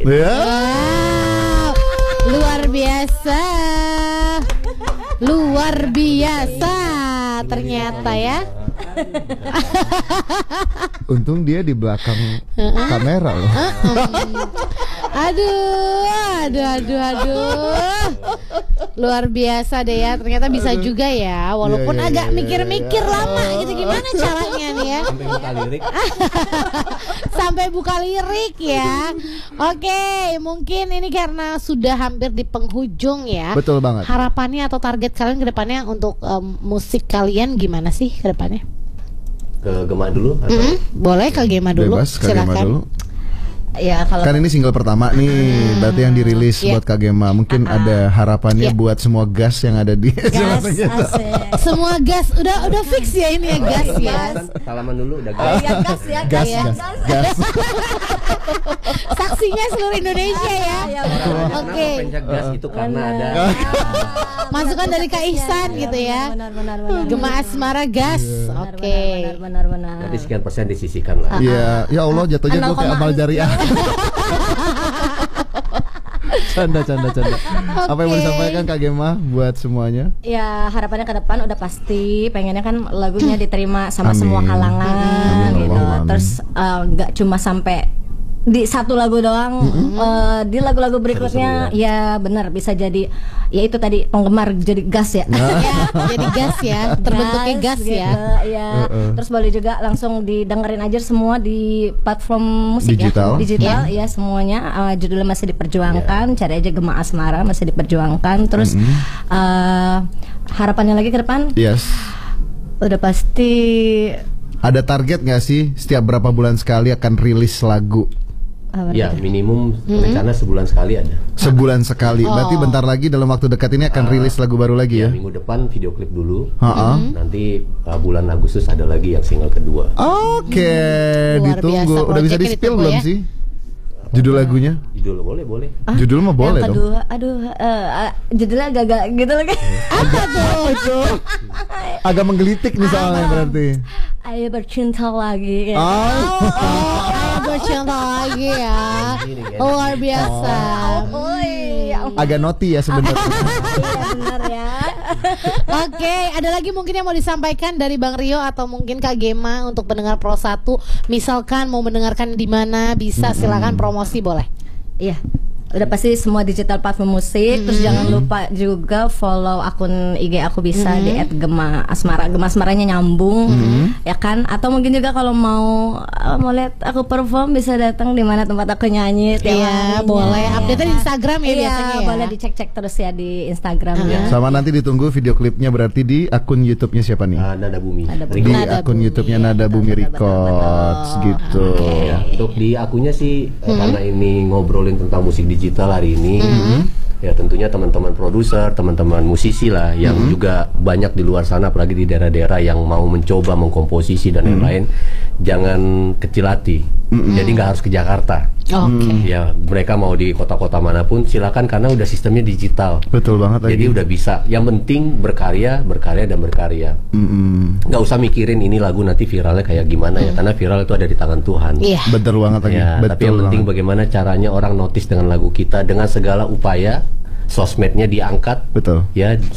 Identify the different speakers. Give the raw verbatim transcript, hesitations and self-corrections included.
Speaker 1: gitu.
Speaker 2: Wow, luar biasa, luar biasa ternyata ya.
Speaker 3: Untung dia di belakang kamera loh.
Speaker 2: Aduh, aduh, aduh, aduh. Luar biasa deh ya. Ternyata bisa juga ya. Walaupun
Speaker 3: Iya, iya,
Speaker 2: agak
Speaker 3: iya,
Speaker 2: mikir-mikir
Speaker 3: iya.
Speaker 2: lama gitu. Gimana caranya nih ya?
Speaker 1: Sampai buka lirik.
Speaker 2: Sampai buka lirik ya. Oke, mungkin ini karena sudah hampir di penghujung ya.
Speaker 3: Betul banget.
Speaker 2: Harapannya atau target kalian ke depannya untuk um, musik kalian gimana sih ke depannya?
Speaker 1: Ke Gema dulu atau?
Speaker 2: Mm-hmm. Boleh ke Gema dulu.
Speaker 3: Bebas, Kak Gema
Speaker 2: silakan.
Speaker 3: dulu.
Speaker 4: Ya kalau
Speaker 3: Kan ini single pertama nih,
Speaker 2: Hmm.
Speaker 3: berarti yang dirilis
Speaker 2: Yeah.
Speaker 3: buat Kak Gema. Mungkin
Speaker 4: Uh-uh.
Speaker 3: ada harapannya
Speaker 2: Yeah.
Speaker 3: buat semua gas yang ada di
Speaker 4: gas asik.
Speaker 2: Semua gas udah udah fix ya ini ya gas ya.
Speaker 1: Kan salaman dulu udah
Speaker 4: Oh,
Speaker 1: gas.
Speaker 4: ya gas ya,
Speaker 3: Gas,
Speaker 4: ya,
Speaker 3: gas, gas.
Speaker 2: Saksinya seluruh Indonesia ya.
Speaker 4: Ya,
Speaker 2: Oke.
Speaker 1: Kenapa pencet gas itu karena ada
Speaker 2: Masukan dari Kak Ihsan gitu ya.
Speaker 4: Benar benar benar.
Speaker 2: Gema Asmara gas.
Speaker 4: Benar,
Speaker 2: Oke.
Speaker 4: benar benar benar.
Speaker 1: nanti sekian persen disisihkan lah.
Speaker 3: Iya, ya Allah jatuhnya gue kayak amal jariah. Canda, canda, canda. Apa yang mau
Speaker 2: Oke.
Speaker 3: disampaikan Kak Gema buat semuanya?
Speaker 4: Ya harapannya ke depan udah pasti pengennya kan lagunya diterima sama
Speaker 3: Amin.
Speaker 4: semua kalangan
Speaker 3: Amin,
Speaker 4: gitu.
Speaker 3: Allahumma amin.
Speaker 4: Terus eh, nggak cuma sampai di satu lagu doang, eh, di lagu-lagu berikutnya ya benar bisa jadi ya itu tadi penggemar jadi gas ya.
Speaker 2: Ya, jadi gas ya. Terbentuknya gas
Speaker 4: gitu,
Speaker 2: ya.
Speaker 4: ya.
Speaker 3: Uh-uh.
Speaker 4: Terus boleh juga langsung didengerin aja semua di platform musik
Speaker 3: Digital.
Speaker 4: ya, digital ya semuanya. Eh, judulnya masih diperjuangkan, cari aja Gema Asmara masih diperjuangkan. Terus eh, harapannya lagi ke depan
Speaker 3: Yes.
Speaker 4: udah pasti
Speaker 3: Ada target nggak sih setiap berapa bulan sekali akan rilis lagu?
Speaker 4: apa
Speaker 1: Ya
Speaker 4: itu?
Speaker 1: minimum rencana sebulan sekali ada.
Speaker 3: Sebulan sekali. Berarti bentar lagi dalam waktu dekat ini akan rilis lagu baru lagi
Speaker 1: Ya
Speaker 3: ya?
Speaker 1: minggu depan video klip dulu.
Speaker 3: Ha-ha.
Speaker 1: Nanti uh, bulan Agustus ada lagi yang single kedua.
Speaker 3: Oke,
Speaker 2: Luar
Speaker 3: ditunggu.
Speaker 2: biasa,
Speaker 3: Udah bisa
Speaker 2: proyeknya
Speaker 3: di-spill
Speaker 2: ditunggu
Speaker 3: belum
Speaker 2: ya.
Speaker 3: sih? Judul lagunya?
Speaker 1: Judul boleh boleh.
Speaker 3: Judul mah boleh
Speaker 4: yang
Speaker 3: dong.
Speaker 4: kedua, aduh, eh, eh, judulnya agak-agak gitu lagi.
Speaker 2: Apa tuh?
Speaker 3: Itu agak menggelitik nih soalnya berarti.
Speaker 4: Ayo bercinta lagi.
Speaker 3: Oh.
Speaker 2: Oh, bercinta lagi ya. Luar biasa.
Speaker 4: Oi, ya ampun.
Speaker 3: Agak noti ya sebenarnya.
Speaker 4: Iya benar ya.
Speaker 2: Oke, ada lagi mungkin yang mau disampaikan dari Bang Rio atau mungkin Kak Gema untuk pendengar Pro satu. Misalkan mau mendengarkan di mana bisa silakan promosi boleh.
Speaker 4: Iya. Udah pasti semua digital platform musik. Terus jangan lupa juga follow akun I G aku bisa di et gema asmara. Gema asmaranya nyambung, ya kan? Atau mungkin juga kalau mau uh, mau lihat aku perform bisa datang di mana tempat aku nyanyi. tiap
Speaker 2: Iya,
Speaker 4: harinya.
Speaker 2: boleh. Update-nya di Instagram ya
Speaker 4: Iya,
Speaker 2: biasanya ya.
Speaker 4: boleh dicek-cek terus ya di Instagram ya.
Speaker 3: Sama nanti ditunggu video klipnya berarti di akun YouTube-nya siapa nih?
Speaker 1: Uh, Nada Bumi.
Speaker 4: Nada
Speaker 3: Di
Speaker 4: Bumi.
Speaker 2: Nada
Speaker 3: akun
Speaker 2: Bumi.
Speaker 3: YouTube-nya Nada Bumi
Speaker 4: Betul, betul,
Speaker 3: Records gitu.
Speaker 1: Ya, untuk di akunnya sih eh, karena ini ngobrolin tentang musik digital hari ini, ya tentunya teman-teman produser, teman-teman musisi lah yang juga banyak di luar sana, apalagi di daerah-daerah yang mau mencoba mengkomposisi dan lain-lain, jangan kecil hati. Jadi nggak harus ke Jakarta.
Speaker 2: Oke.
Speaker 1: Ya mereka mau di kota-kota manapun silakan karena udah sistemnya digital.
Speaker 3: Betul banget lagi.
Speaker 1: Jadi udah bisa. Yang penting berkarya, berkarya dan berkarya.
Speaker 3: Mm-mm.
Speaker 1: Nggak usah mikirin ini lagu nanti viralnya kayak gimana ya, karena viral itu ada di tangan Tuhan.
Speaker 2: Iya.
Speaker 3: Betul banget lagi.
Speaker 1: Ya,
Speaker 3: Betul
Speaker 1: tapi yang penting
Speaker 3: banget.
Speaker 1: bagaimana caranya orang notice dengan lagu kita dengan segala upaya, sosmednya diangkat,
Speaker 3: Betul.
Speaker 1: ya